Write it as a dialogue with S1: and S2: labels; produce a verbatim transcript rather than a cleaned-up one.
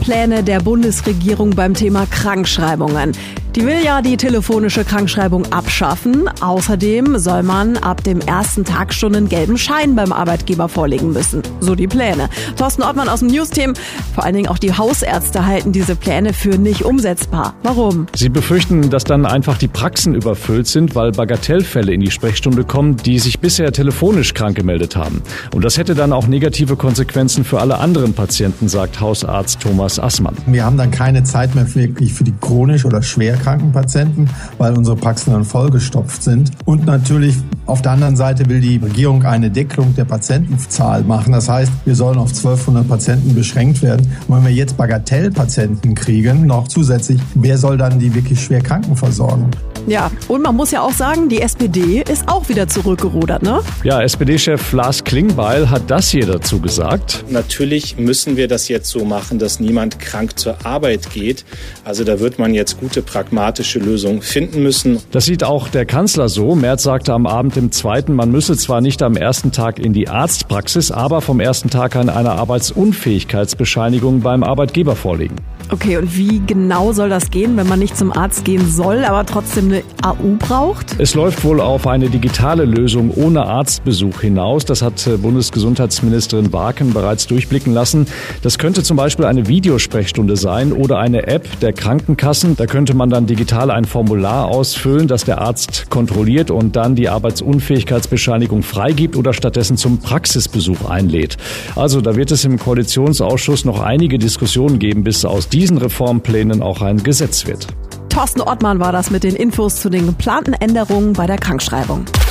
S1: Reformpläne der Bundesregierung beim Thema Krankschreibungen. Die will ja die telefonische Krankschreibung abschaffen. Außerdem soll man ab dem ersten Tag schon einen gelben Schein beim Arbeitgeber vorlegen müssen. So die Pläne. Thorsten Ortmann aus dem News-Team. Vor allen Dingen auch die Hausärzte halten diese Pläne für nicht umsetzbar. Warum?
S2: Sie befürchten, dass dann einfach die Praxen überfüllt sind, weil Bagatellfälle in die Sprechstunde kommen, die sich bisher telefonisch krank gemeldet haben. Und das hätte dann auch negative Konsequenzen für alle anderen Patienten, sagt Hausarzt Thomas Assmann.
S3: Wir haben dann keine Zeit mehr wirklich für die chronisch oder schwer kranken Patienten, weil unsere Praxen dann vollgestopft sind. Und natürlich auf der anderen Seite will die Regierung eine Deckelung der Patientenzahl machen. Das heißt, wir sollen auf zwölfhundert Patienten beschränkt werden. Und wenn wir jetzt Bagatellpatienten kriegen, noch zusätzlich, wer soll dann die wirklich schwer Kranken versorgen?
S1: Ja, und man muss ja auch sagen, die S P D ist auch wieder zurückgerudert, ne?
S2: Ja, S P D-Chef Lars Klingbeil hat das hier dazu gesagt.
S4: Natürlich müssen wir das jetzt so machen, dass niemand krank zur Arbeit geht. Also da wird man jetzt gute pragmatische Lösungen finden müssen.
S2: Das sieht auch der Kanzler so. Merz sagte am Abend im zweiten, man müsse zwar nicht am ersten Tag in die Arztpraxis, aber vom ersten Tag an eine Arbeitsunfähigkeitsbescheinigung beim Arbeitgeber vorlegen.
S1: Okay, und wie genau soll das gehen, wenn man nicht zum Arzt gehen soll, aber trotzdem eine A U braucht?
S2: Es läuft wohl auf eine digitale Lösung ohne Arztbesuch hinaus. Das hat Bundesgesundheitsministerin Barken bereits durchblicken lassen. Das könnte zum Beispiel eine Videosprechstunde sein oder eine App der Krankenkassen. Da könnte man dann digital ein Formular ausfüllen, das der Arzt kontrolliert und dann die Arbeitsunfähigkeitsbescheinigung freigibt oder stattdessen zum Praxisbesuch einlädt. Also da wird es im Koalitionsausschuss noch einige Diskussionen geben, bis aus diesen Reformplänen auch ein Gesetz wird.
S1: Thorsten Ortmann war das mit den Infos zu den geplanten Änderungen bei der Krankschreibung.